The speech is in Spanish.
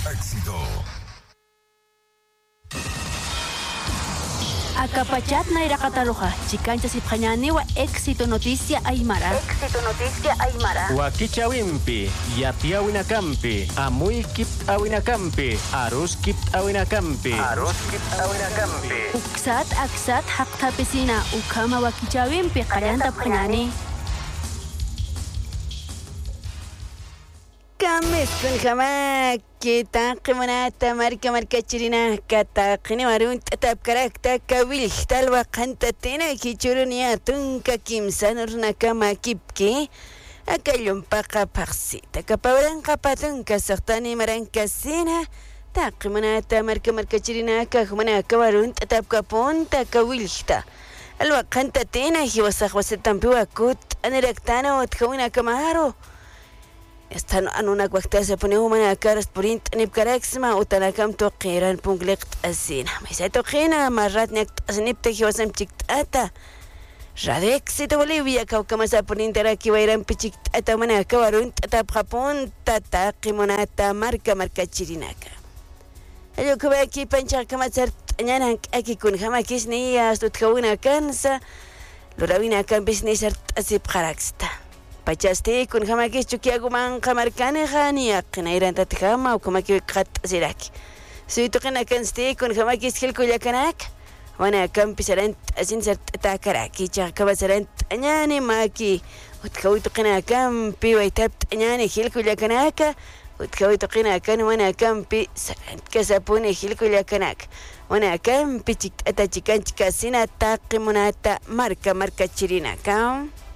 Éxito. Acapachat na irakataruja, chicancha sipjañaniwa, éxito noticia aymara. Éxito noticia aymara. Wakichawimpi, yatiawinakampi, amuykip awinakampi, aruskip awinakampi. Aruskip awinakampi. Uksat aksat haqtapisina, ukama wakichawimpi, qayanta pjañani. Kames kun hamak kita qimonata marka chirina kata qini marun tatap karakta kabil talwa qanta tina kichurunia tunka kimsanurna kama kipki akallum paqa paqsita kapawran qapatunka saqtani maranka sina ta qimonata marka chirina kahmana kawarun tatap kapunta kabilta alwa qanta tina hiwasaq wasitampiwa kut aniraktana watkawina kamaro Están en una cuesta se pone una cara sprint ni karaxma utanakam to qiran pungliqt asina misa to qina marrat nek asnip te hiwasam chiktata Radex to Bolivia kama sa punintera ki wairan pichiktata mana kawarun tata japon tata qimonata marka chirinaka Ayo kuba aquí pancha kama sar ñana aquí kun jama kisni astut kawina kansa lorawina kan business art asip karaxta Pachaste kun hamaki chukiaguman kamarkane hani aqnairan tatkama o kamaki qat siraki Suitokina kanste kun hamaki skilku yakanak wana kam pisarant asin sart takaraki chakabasarant anyani maki utkawitokina kam pi waitat anyani hilku yakanaka utkawitokina kan wana kam pi sarant kasapune hilku yakanak wana kam pi chik atachikan chikasina taqimunata marka chirinaka